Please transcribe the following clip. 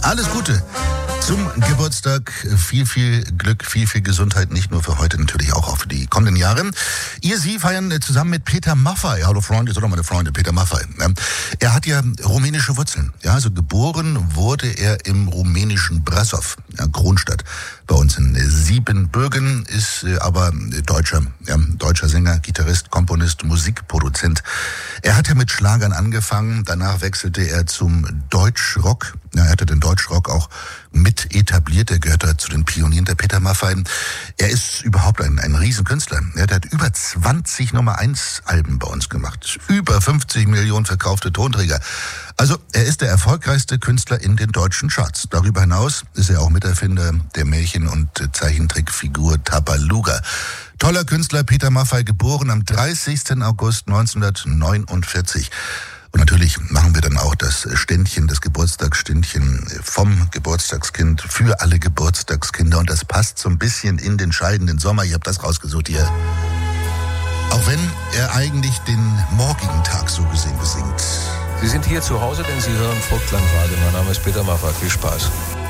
Alles Gute zum Geburtstag. Viel, viel Glück, viel, viel Gesundheit. Nicht nur für heute, natürlich auch für die kommenden Jahre. Sie feiern zusammen mit Peter Maffay. Hallo Freunde, das sind doch meine Freunde, Peter Maffay. Er hat ja rumänische Wurzeln. Ja, also geboren wurde er im rumänischen Brașov, Kronstadt. Bei uns in Siebenbürgen, ist aber deutscher Sänger, Gitarrist, Komponist, Musikproduzent. Er hat ja mit Schlagern angefangen, danach wechselte er zum Deutschrock. Er hatte den Deutschrock auch mit etabliert, er gehört zu den Pionieren, der Peter Maffay. Er ist überhaupt ein Riesenkünstler. Er hat über 20 Nummer-1-Alben bei uns gemacht, über 50 Millionen verkaufte Tonträger. Also er ist der erfolgreichste Künstler in den deutschen Charts. Darüber hinaus ist er auch Miterfinder der Märchen- und Zeichentrickfigur Tabaluga. Toller Künstler Peter Maffay, geboren am 30. August 1949. Und natürlich machen wir dann auch das Ständchen, das Geburtstagsständchen vom Geburtstagskind für alle Geburtstagskinder. Und das passt so ein bisschen in den scheidenden Sommer. Ich habe das rausgesucht hier. Auch wenn er eigentlich den morgigen Tag so gesehen besingt. Sie sind hier zu Hause, denn Sie hören Vogtland Radio. Mein Name ist Peter Maffay. Viel Spaß.